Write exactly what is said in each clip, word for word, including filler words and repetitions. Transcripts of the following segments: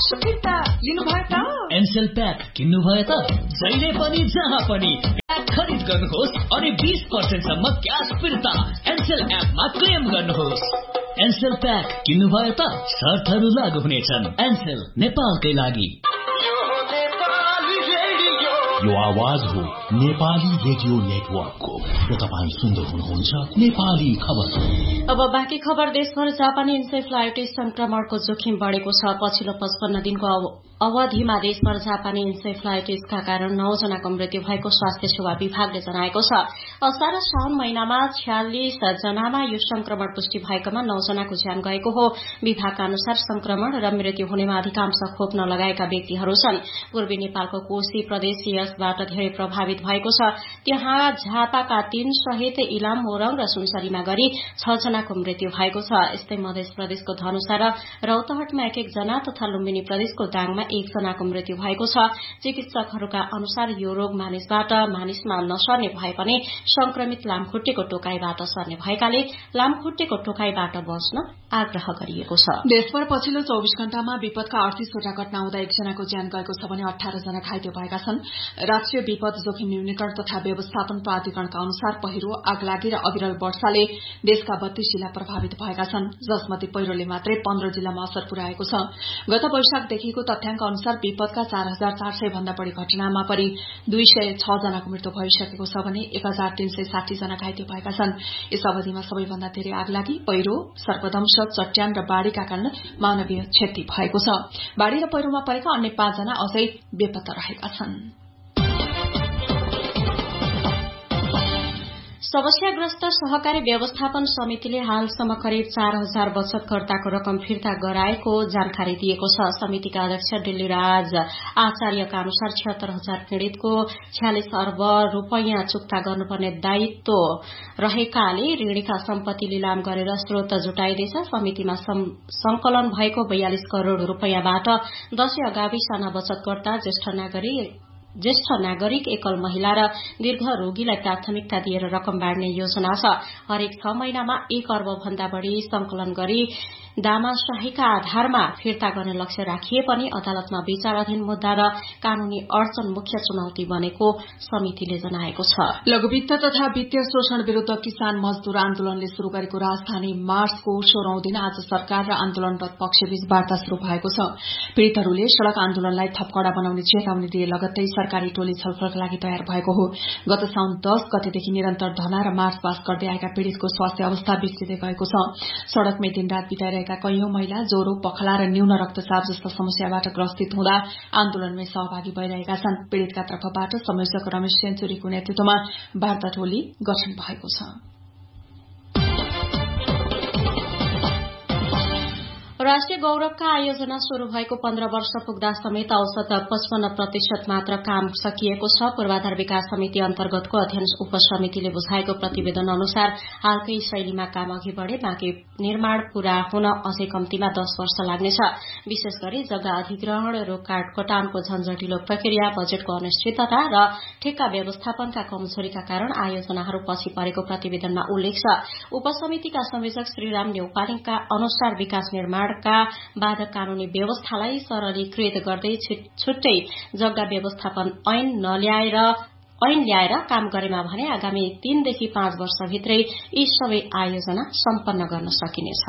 कस्तो फिर्ता लिनुभयो त? एनसेल प्याक किन्नुभयो त? जहिले पनि जहाँ पनि प्याक खरिद गर्नुहोस् अनि बीस पर्सेन्ट सम्म क्याश फिर्ता एनसेल एपमा क्लेम गर्नुहोस्। एनसेल प्याक किन्नुभयो त? शर्तहरू लागू हुनेछन्। एनसेल नेपालकै लागि। यो आवाज हो नेपाली रेडियो नेटवर्कको र तपाईं सुन्दै हुनुहुन्छ नेपाली खबर। अब बाँकी खबर। देशभर जापानी इन्सेफ्लाइटिस संक्रमणको जोखिम बढ़ेको छ। पछिल्लो पचपन्न दिनको अवधिमा देशभर जापानी इन्सेफ्लाइटिसका कारण नौ जनाको मृत्यु भएको स्वास्थ्य सेवा विभागले जनाएको छ। असार र साउन महिनामा छयालिस जनामा यो संक्रमण पुष्टि भएकोमा नौ जनाको ज्यान गएको हो। विभागका अनुसार संक्रमण र मृत्यु हुनेमा अधिकांश खोप नलगाएका व्यक्तिहरू छन्। पूर्वी नेपालको कोशी प्रदेश यसबाट धेरै प्रभावित भएको छ। त्यहाँ झापाका तीन सहित इलाम, मोरङ र सुनसरीमा गरी छ जनाको मृत्यु भएको छ। यस्तै मध्य प्रदेशको धनुषा र रौतहटमा एक एक जना तथा लुम्बिनी प्रदेशको दाङमा एक जनाको मृत्यु भएको छ। चिकित्सकहरूका अनुसार यो रोग मानिसबाट मानिसमा नसर्ने भए पनि संक्रमित लामखुट्टेको टोकाईबाट सर्ने भएकाले लामखुट्टेको टोकाईबाट बच्न आग्रह गरिएको छ। देशभर पछिल्लो चौविस घण्टामा विपदका अडतीसवटा घटना हुँदा एकजनाको ज्यान गएको छ भने अठार जना घाइते भएका छन्। राष्ट्रिय विपद जोखिम न्यूनीकरण तथा व्यवस्थापन प्राधिकरणका अनुसार पहिरो, आगलागी र अविरल वर्षाले देशका बत्तीस जिल्ला प्रभावित भएका छन्, जसमध्ये पहिरोले मात्रै पन्ध्र जिल्लामा असर पुर्याएको छ। गत वैशाखदेखिको तथ्याङ्क अनुसार विपदका चार हजार चार सय भन्दा बढ़ी घटनामा परि दुई सय छ जनाको मृत्यु भइसकेको छ भने एक हजार तीन सय साठी जना घाइते भएका छन्। यस अवधिमा सबैभन्दा धेरै आगलागी, पहिरो, सर्पदंश, चट्याङ र बाढ़ीका कारण मानवीय क्षति भएको छ। बाढ़ी र पहिरोमा परेका अन्य पाँचजना अझै बेपत्ता रहेका छन्। समस्याग्रस्त सहकारी व्यवस्थापन समितिले हालसम्म करिब चार हजार बचतकर्ताको रकम फिर्ता गराएको जानकारी दिएको छ। समितिका अध्यक्ष दिल्लीराज आचार्यका अनुसार छिहत्तर हजार पीड़ितको छयालिस अर्ब रूपियाँ चुक्ता गर्नुपर्ने दायित्व रहेकाले ऋणीका सम्पत्ति लिलाम गरेर स्रोत जुटाइँदैछ। समितिमा संकलन भएको बयालिस करोड़ रूपियाँबाट दशै अगावि साना बचतकर्ता, ज्येष्ठ नागरिक ज्येष्ठ नागरिक, एकल महिला र दीर्घ रोगीलाई प्राथमिकता दिएर रकम बाँड्ने योजना छ। हरेक छ महिनामा एक अर्ब भन्दा बढ़ी संकलन गरी दामाशाहीका आधारमा फिर्ता गर्ने लक्ष्य राखिए पनि अदालतमा विचाराधीन मुद्दा र कानूनी अडचन मुख्य चुनौती बनेको समितिले जनाएको छ। लघुवित्त तथा वित्तीय शोषण विरूद्ध किसान मजदूर आन्दोलनले शुरू गरेको राजधानी मार्चको सोह्रौं दिन आज सरकार र आन्दोलनरत पक्षबीच वार्ता शुरू भएको छ। पीड़ितहरूले सड़क आन्दोलनलाई थप कड़ा बनाउने चेतावनी दिए लगत्तै सरकारी टोली छलफलका लागि तयार भएको हो। गत साउन दस गतेदेखि निरन्तर धरना र मार्चपास्ट गर्दै आएका पीड़ितको स्वास्थ्य अवस्था बिग्रिँदै गएको छ। सड़कमै दिनरात बिताइरहेका कैयौं महिला ज्वरो, पखला र न्यून रक्तचाप जस्ता समस्याबाट ग्रसित हुँदा आन्दोलनमै सहभागी भइरहेका छन्। पीड़ितका तर्फबाट संयोजक रमेश सेन्चुरीको नेतृत्वमा वार्ता टोली गठन भएको छ। राष्ट्रिय गौरवका आयोजना शुरू भएको पन्ध्र वर्ष पुग्दा समेत औसत पचपन्न प्रतिशत मात्र काम सकिएको छ। पूर्वाधार विकास समिति अन्तर्गतको अध्ययन उपसमितिले बुझाएको प्रतिवेदन अनुसार हालकै शैलीमा काम अघि बढ़े बाँकी निर्माण पूरा हुन अझै कम्तीमा दस वर्ष लाग्नेछ। विशेष गरी जग्गा अधिग्रहण, रोककाट कटानको झन्झटिलो प्रक्रिया, बजेटको अनिश्चितता र ठेक्का व्यवस्थापनका कमजोरीका कारण आयोजनाहरू पछि परेको प्रतिवेदनमा उल्लेख छ। उपसमितिका संयोजक श्रीराम न्यौपालिङका अनुसार विकास निर्माण का बाधक कानूनी व्यवस्थालाई सरलीकृत गर्दै छुट्टै जग्गा व्यवस्थापन ऐन नल्याएर ऐन ल्याएर काम गरेमा भने आगामी तीनदेखि पाँच वर्षभित्रै यी सबै आयोजना सम्पन्न गर्न सकिनेछ।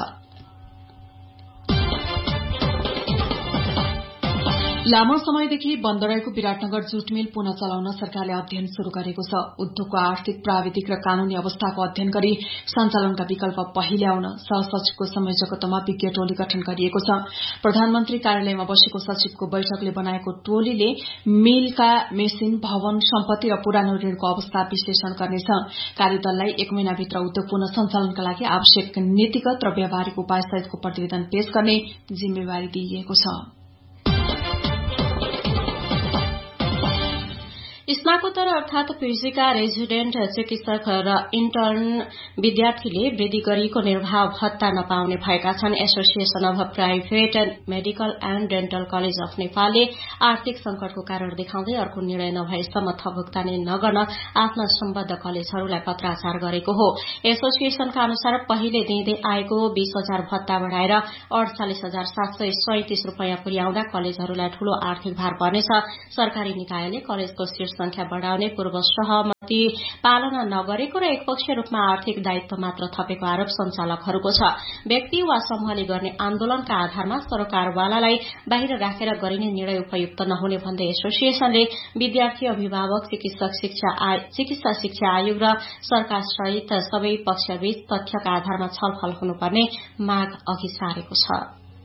लामो समयदेखि बन्द रहेको विराटनगर जुट मिल पुनः चलाउन सरकारले अध्ययन शुरू गरेको छ। उद्योगको आर्थिक, प्राविधिक र कानूनी अवस्थाको अध्ययन गरी सञ्चालनका विकल्प पहिल्याउन सहसचिवको संयोजकत्वमा विज्ञ टोली गठन गरिएको छ। प्रधानमन्त्री कार्यालयमा बसेको सचिवको बैठकले बनाएको टोलीले मिलका मेसिन, भवन, सम्पत्ति र पुरानो ऋणको अवस्था विश्लेषण गर्नेछ। कार्यदललाई एक महिनाभित्र उद्योग पुनः सञ्चालनका लागि आवश्यक नीतिगत र व्यावहारिक उपाय सहितको प्रतिवेदन पेश गर्ने जिम्मेवारी दिइएको छ। स्नातकोत्तर अर्थात पीजीका रेजिडेन्ट चिकित्सक र इन्टर्न विद्यार्थीले वृद्धि गरिएको निर्वाह भत्ता नपाउने भएका छन्। Association of private medical and dental college of नेपालले आर्थिक संकटको कारण देखाउँदै अर्को निर्णय नभएसम्म थप भुक्तानी नगर्न आफ्ना सम्बद्ध कलेजहरूलाई पत्राचार गरेको हो। एसोसिएशनका अनुसार पहिले दिँदै आएको बीस हजार भत्ता बढ़ाएर अड़चालिस हजार सात सय सैतिस रूपियाँ पुर्याउँदा कलेजहरूलाई ठूलो आर्थिक भार पर्नेछ। सरकारी निकायले कलेजको सीट संख्या बढ़ाउने पूर्व सहमति पालना नगरेको र एकपक्षीय रूपमा आर्थिक दायित्व मात्र थपेको आरोप संचालकहरूको छ। व्यक्ति वा समूहले गर्ने आन्दोलनका आधारमा सरकारवालालाई बाहिर राखेर गरिने निर्णय उपयुक्त नहुने भन्दै एसोसिएशनले विद्यार्थी, अभिभावक, चिकित्सक शिक्षा चिकित्सा शिक्षा आयोग र सरकार सहित सबै पक्षबीच तथ्यका आधारमा छलफल हुनुपर्ने माग अघि सारेको छ।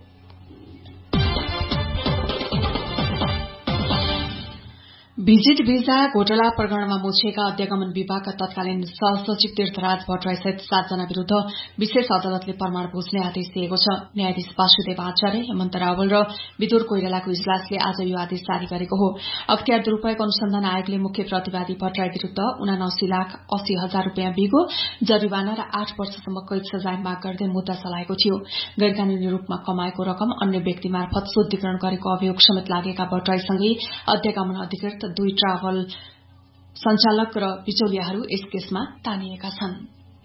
भिजिट भिजा घोटाला प्रकरणमा मोचिएका अध्यागमन विभागका तत्कालीन सहसचिव तीर्थराज भट्टराई सहित सातजना विरूद्ध विशेष अदालतले प्रमाण बुझ्ने आदेश दिएको छ। न्यायाधीश वासुदेव आचार्य, हेमन्त रावल र विदुर कोइरालाको इजलासले आज यो आदेश जारी गरेको हो। अख्तियार दुरूपयोग अनुसन्धान आयोगले मुख्य प्रतिवादी भट्टराई विरूद्ध उनासी लाख अस्सी हजार रूपियाँ बिगो जरिवाना र आठ वर्षसम्म कैद सजाय माग गर्दै मुद्दा चलाएको थियो। गैरकानूनी रूपमा कमाएको रकम अन्य व्यक्ति मार्फत शुद्धिकरण गरेको अभियोग समेत लागेका भट्टराईसँगै अध्यागमन अधिकृत, दुई ट्राभल संचालक र बिचौलियाहरू यस केसमा तानिएका छन्।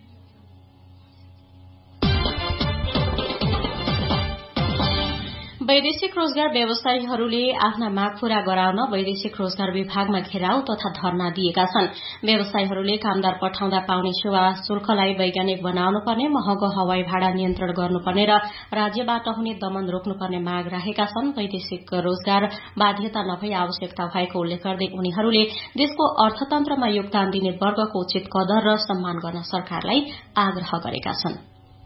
वैदेशिक रोजगार व्यवसायीहरूले आफ्ना माग पूरा गराउन वैदेशिक रोजगार विभागमा घेराउ तथा धरना दिएका छन्। व्यवसायीहरूले कामदार पठाउँदा पाउने सेवा शुल्कलाई वैज्ञानिक बनाउनु पर्ने, महँगो हवाई भाडा नियन्त्रण गर्नुपर्ने र राज्यबाट हुने दमन रोक्नुपर्ने माग राखेका छन्। वैदेशिक रोजगार बाध्यता नभई आवश्यकता भएको उल्लेख गर्दै उनीहरूले देशको अर्थतन्त्रमा योगदान दिने वर्गको उचित कदर र सम्मान गर्न सरकारलाई आग्रह गरेका छन्।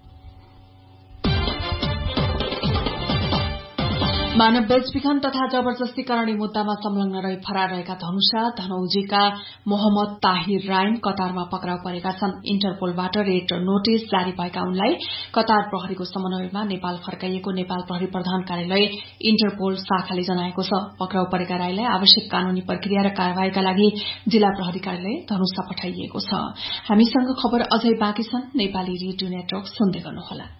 मानव बेचबिखन तथा जबरजस्ती करणी मुद्दामा संलग्न रही फरार रहेका धनुषा धनौजीका मोहम्मद ताहिर राइन कतारमा पक्राउ परेका छन्। इन्टरपोलबाट रेड नोटिस जारी भएका उनलाई कतार प्रहरीको समन्वयमा नेपाल फर्काइएको नेपाल प्रहरी प्रधान कार्यालय इन्टरपोल शाखाले जनाएको छ। पक्राउ परेका राईलाई आवश्यक कानूनी प्रक्रिया र कार्यवाहीका लागि जिल्ला प्रहरी कार्यालय धनुषा पठाइएको छ। हामीसँग खबर अझै बाँकी छन्। नेपाली रेडियो नेटवर्क सुन्दै गर्नुहोला।